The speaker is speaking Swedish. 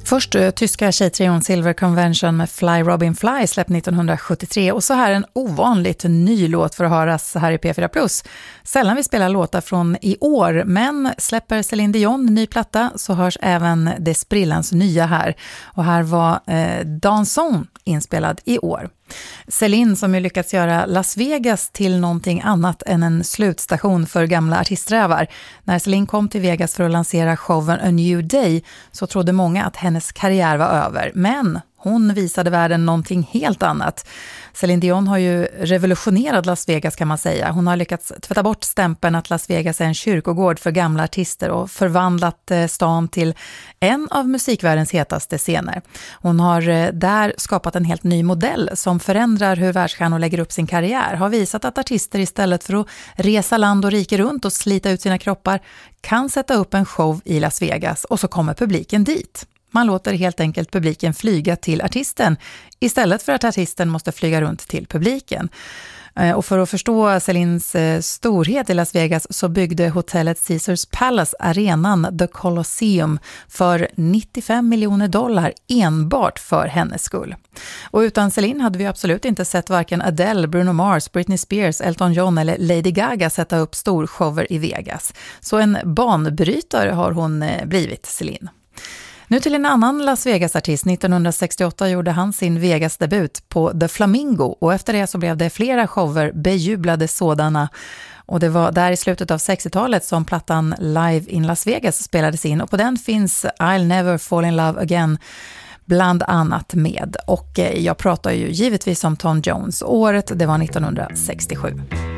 Först tyska tjejtrion Silver Convention med Fly Robin Fly släppt 1973 och så här en ovanligt ny låt för att höras här i P4+. Sällan vi spelar låtar från i år, men släpper Céline Dion ny platta så hörs även det sprillans nya här. Och här var Danson inspelad i år. Céline som ju lyckats göra Las Vegas till någonting annat än en slutstation för gamla artisträvar. När Céline kom till Vegas för att lansera showen A New Day så trodde många att hennes karriär var över. Men hon visade världen någonting helt annat. Céline Dion har ju revolutionerat Las Vegas kan man säga. Hon har lyckats tvätta bort stämpeln att Las Vegas är en kyrkogård för gamla artister och förvandlat stan till en av musikvärldens hetaste scener. Hon har där skapat en helt ny modell som förändrar hur världsstjärnor lägger upp sin karriär. Har visat att artister istället för att resa land och rike runt och slita ut sina kroppar kan sätta upp en show i Las Vegas och så kommer publiken dit. Man låter helt enkelt publiken flyga till artisten istället för att artisten måste flyga runt till publiken. Och för att förstå Célines storhet i Las Vegas så byggde hotellet Caesars Palace arenan The Colosseum för $95 miljoner enbart för hennes skull. Och utan Céline hade vi absolut inte sett varken Adele, Bruno Mars, Britney Spears, Elton John eller Lady Gaga sätta upp storshower i Vegas. Så en banbrytare har hon blivit, Céline. Nu till en annan Las Vegas-artist. 1968 gjorde han sin Vegas-debut på The Flamingo och efter det så blev det flera shower, bejublade sådana. Och det var där i slutet av 60-talet som plattan Live in Las Vegas spelades in och på den finns I'll Never Fall in Love Again bland annat med. Och jag pratar ju givetvis om Tom Jones. Året det var 1967.